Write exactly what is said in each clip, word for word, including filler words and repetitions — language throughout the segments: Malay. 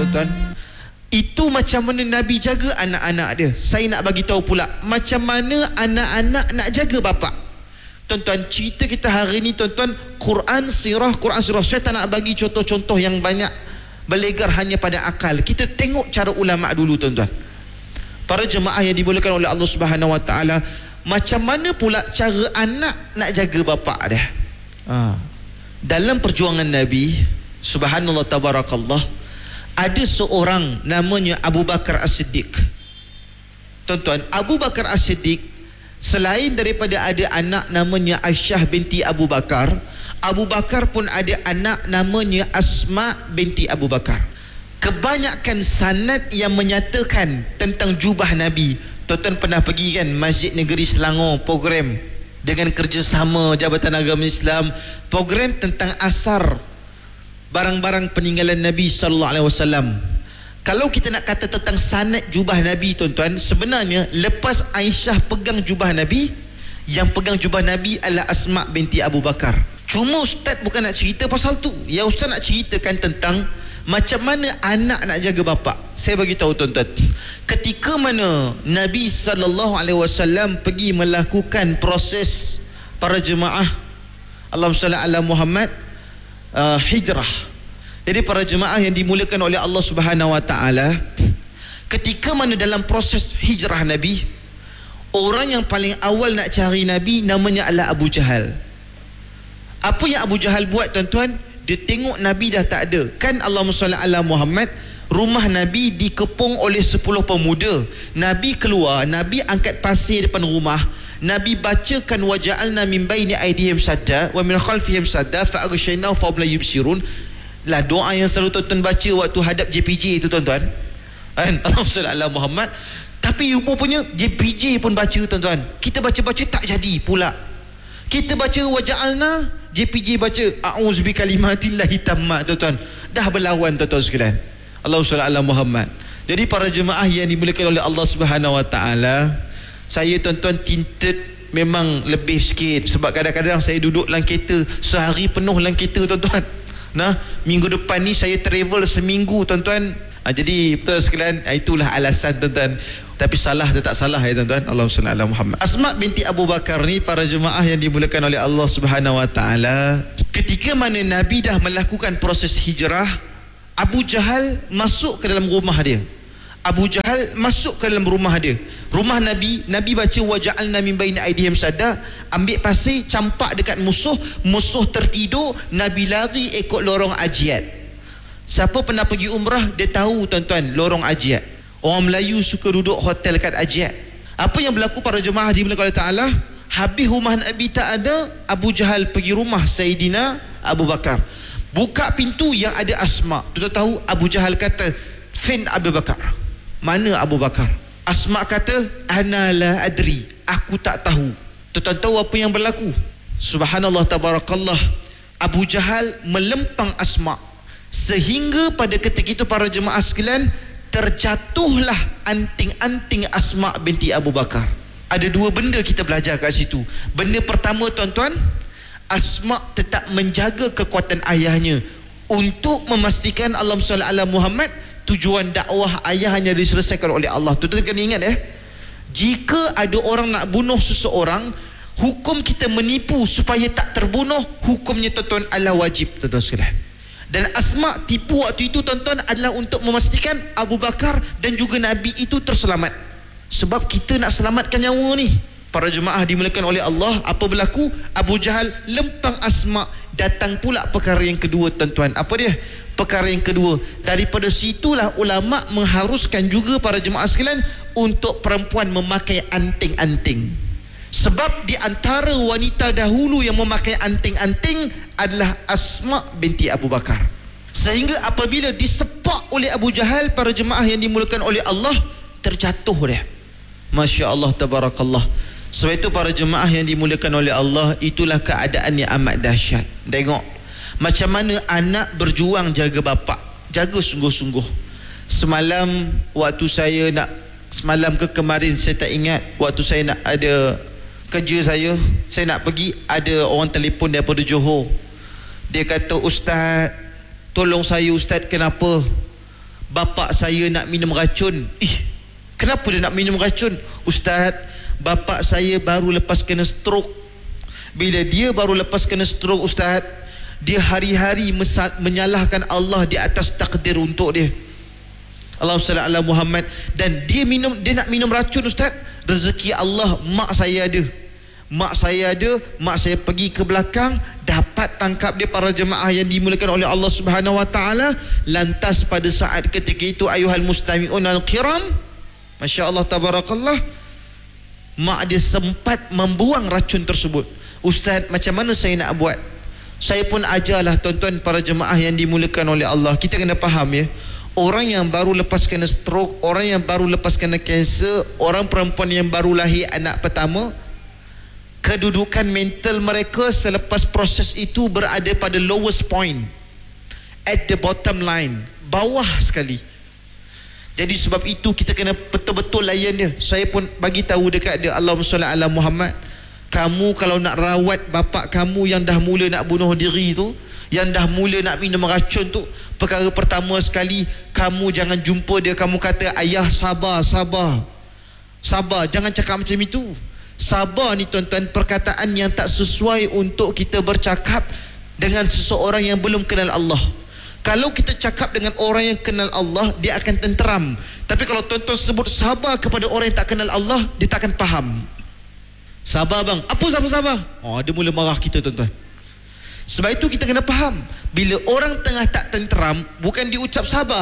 tuan-tuan. Itu macam mana Nabi jaga anak-anak dia. Saya nak bagi tahu pula macam mana anak-anak nak jaga bapa. Tuan-tuan, cerita kita hari ni tuan-tuan, Quran sirah, Quran sirah. Saya tak nak bagi contoh-contoh yang banyak berlegar hanya pada akal. Kita tengok cara ulama dulu tuan-tuan. Para jemaah yang dimuliakan oleh Allah Subhanahu Wa Taala, macam mana pula cara anak nak jaga bapa dia? Ha. Dalam perjuangan Nabi, subhanallah tabarakallah, ada seorang namanya Abu Bakar As-Siddiq. Tuan-tuan, Abu Bakar As-Siddiq, selain daripada ada anak namanya Aisyah binti Abu Bakar, Abu Bakar pun ada anak namanya Asma binti Abu Bakar. Kebanyakan sanad yang menyatakan tentang jubah Nabi. Tuan-tuan pernah pergi kan Masjid Negeri Selangor, program dengan kerjasama Jabatan Agama Islam, program tentang asar barang-barang peninggalan Nabi sallallahu alaihi wasallam. Kalau kita nak kata tentang sanad jubah Nabi tuan-tuan, sebenarnya lepas Aisyah pegang jubah Nabi, yang pegang jubah Nabi adalah Asma binti Abu Bakar. Cuma ustaz bukan nak cerita pasal tu. Yang ustaz nak ceritakan tentang macam mana anak nak jaga bapa. Saya bagi tahu tuan-tuan, ketika mana Nabi sallallahu alaihi wasallam pergi melakukan proses para jemaah, Allahumma salli ala Muhammad, uh, hijrah. Jadi para jemaah yang dimuliakan oleh Allah Subhanahu Wa Taala, ketika mana dalam proses hijrah Nabi, orang yang paling awal nak cari Nabi namanya adalah Abu Jahal. Apa yang Abu Jahal buat tuan-tuan? Dia tengok Nabi dah tak ada. Kan Allahumma salli ala Muhammad, rumah Nabi dikepung oleh sepuluh pemuda. Nabi keluar, Nabi angkat pasir depan rumah, Nabi bacakan waja'alna min baini aydihim sadda wa min khalfihim sadda fa aghshaynahu fa hum la yubsirun. Lah doa yang selalu tuan-tuan baca waktu hadap J P J itu tuan-tuan. Kan Allahumma salli ala Muhammad. Tapi rupanya J P J pun baca tuan-tuan. Kita baca-baca tak jadi pula. Kita baca waja'alna, J P J baca a'udzu bikalimatillahi tammat tuan-tuan. Dah berlawan tuan-tuan sekalian. Allahumma shalli ala Muhammad. Jadi para jemaah yang dimuliakan oleh Allah Subhanahu Wa Taala, saya tuan-tuan tinted memang lebih sikit sebab kadang-kadang saya duduk dalam kereta sehari penuh dalam kereta tuan-tuan. Nah, minggu depan ni saya travel seminggu tuan-tuan. Ha, jadi betul sekalian, itulah alasan tuan-tuan. Tapi salah tetap salah ya tuan-tuan. Allahumma salli ala Muhammad. Asma binti Abu Bakar ni, para jemaah yang dimuliakan oleh Allah Subhanahu Wa Taala, ketika mana Nabi dah melakukan proses hijrah, Abu Jahal masuk ke dalam rumah dia. Abu Jahal masuk ke dalam rumah dia. Rumah Nabi, Nabi baca waja'alna min baini aydihim sadda, ambil pasir campak dekat musuh, musuh tertidur, Nabi lari ikut lorong Ajiat. Siapa pernah pergi umrah dia tahu tuan-tuan lorong Ajiat. Orang Melayu suka duduk hotel kat Ajiat. Apa yang berlaku para jemaah dimuliakan oleh Ta'ala, habis rumah Nabi tak ada, Abu Jahal pergi rumah Sayyidina Abu Bakar. Buka pintu yang ada Asma. Tuan tahu Abu Jahal kata, "Fin Abu Bakar." Mana Abu Bakar? Asma kata, "Ana la adri." Aku tak tahu. Tuan tahu apa yang berlaku? Subhanallah tabarakallah. Abu Jahal melempang Asma sehingga pada ketika itu para jemaah sekalian, terjatuhlah anting-anting Asma binti Abu Bakar. Ada dua benda kita belajar kat situ. Benda pertama tuan-tuan, Asma tetap menjaga kekuatan ayahnya untuk memastikan Allahumma shalli ala Muhammad, tujuan dakwah ayahnya diselesaikan oleh Allah. Tuan-tuan kena ingat eh, jika ada orang nak bunuh seseorang, hukum kita menipu supaya tak terbunuh, hukumnya tuan-tuan adalah wajib tuan-tuan sekalian. Dan Asma tipu waktu itu tuan-tuan adalah untuk memastikan Abu Bakar dan juga Nabi itu terselamat. Sebab kita nak selamatkan nyawa ni. Para jemaah dimuliakan oleh Allah, apa berlaku? Abu Jahal lempang Asma. Datang pula perkara yang kedua tuan-tuan. Apa dia? Perkara yang kedua, daripada situlah ulama mengharuskan juga para jemaah sekalian untuk perempuan memakai anting-anting. Sebab di antara wanita dahulu yang memakai anting-anting adalah Asma binti Abu Bakar. Sehingga apabila disepak oleh Abu Jahal, para jemaah yang dimuliakan oleh Allah, terjatuh dia. Masya Allah tabarakallah. Sebab itu para jemaah yang dimuliakan oleh Allah, itulah keadaan yang amat dahsyat. Tengok macam mana anak berjuang jaga bapa, jaga sungguh-sungguh. Semalam waktu saya nak, semalam ke kemarin saya tak ingat, waktu saya nak ada kerja saya, saya nak pergi, ada orang telefon daripada Johor. Dia kata, "Ustaz, tolong saya Ustaz, kenapa Bapa saya nak minum racun. Ih, kenapa dia nak minum racun? Ustaz, bapa saya baru lepas kena stroke. Bila dia baru lepas kena stroke, Ustaz, dia hari-hari menyalahkan Allah di atas takdir untuk dia. Allahumma salli ala Muhammad. Dan dia minum, dia nak minum racun, Ustaz. Rezeki Allah, mak saya ada. Mak saya ada, mak saya pergi ke belakang, dapat tangkap dia, para jemaah yang dimuliakan oleh Allah Subhanahu wa taala. Lantas pada saat ketika itu, ayuhal mustami'un al-kiram, masya-Allah tabarakallah, mak dia sempat membuang racun tersebut. Ustaz, macam mana saya nak buat? Saya pun ajarlah tuan-tuan para jemaah yang dimuliakan oleh Allah. Kita kena faham ya, orang yang baru lepas kena stroke, orang yang baru lepas kena kanser, orang perempuan yang baru lahir anak pertama, kedudukan mental mereka selepas proses itu berada pada lowest point, at the bottom line, bawah sekali. Jadi sebab itu kita kena betul-betul layan dia. Saya pun bagi tahu dekat dia, Allahumma shalli ala Muhammad, kamu kalau nak rawat bapak kamu yang dah mula nak bunuh diri tu, yang dah mula nak minum racun tu, perkara pertama sekali, kamu jangan jumpa dia, kamu kata, ayah sabar, sabar, sabar. Jangan cakap macam itu. Sabar ni tuan-tuan, perkataan yang tak sesuai untuk kita bercakap dengan seseorang yang belum kenal Allah. Kalau kita cakap dengan orang yang kenal Allah, dia akan tenteram. Tapi kalau tuan-tuan sebut sabar kepada orang yang tak kenal Allah, dia tak akan faham. Sabar bang, apa sabar-sabar? Oh, dia mula marah kita tuan-tuan. Sebab itu kita kena faham, bila orang tengah tak tenteram, bukan diucap sabar.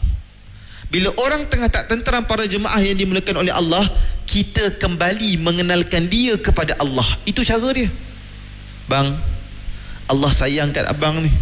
Bila orang tengah tak tenteram, para jemaah yang dimuliakan oleh Allah, kita kembali mengenalkan dia kepada Allah. Itu cara dia. Bang, Allah sayang kat abang ni.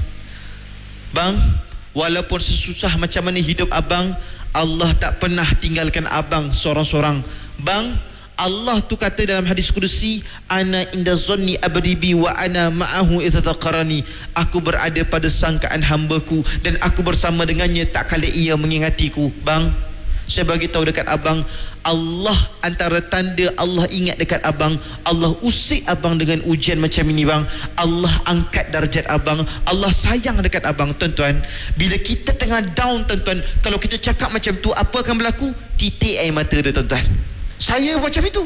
Bang, walaupun sesusah macam mana hidup abang, Allah tak pernah tinggalkan abang seorang-seorang. Bang, Allah tu kata dalam hadis kudusi, ana inda zanni abdi bi wa ana ma'ahu idza taqarani. Aku berada pada sangkaan hambaku dan aku bersama dengannya tak kala ia mengingatiku. Bang, saya bagi tahu dekat abang, Allah, antara tanda Allah ingat dekat abang, Allah usik abang dengan ujian macam ini bang. Allah angkat darjat abang, Allah sayang dekat abang. Tuan-tuan, bila kita tengah down tuan-tuan, kalau kita cakap macam tu, apa akan berlaku? Titik air mata dia tuan-tuan. Saya macam itu.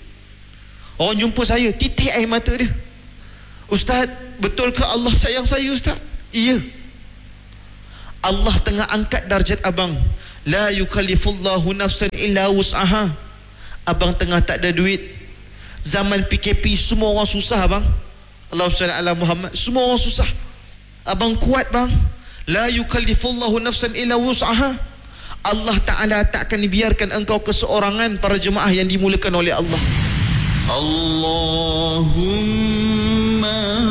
Orang jumpa saya, titik air mata dia. Ustaz, betul ke Allah sayang saya Ustaz? Iya. Allah tengah angkat darjat abang. La yukallifullahu nafsan illa wus'aha. Abang tengah tak ada duit. Zaman P K P semua orang susah bang. Allahumma shalli ala Muhammad. Semua orang susah. Abang kuat bang. La yukallifullahu nafsan illa wus'aha. Allah Ta'ala tak akan dibiarkan engkau keseorangan, para jemaah yang dimuliakan oleh Allah. Allahumma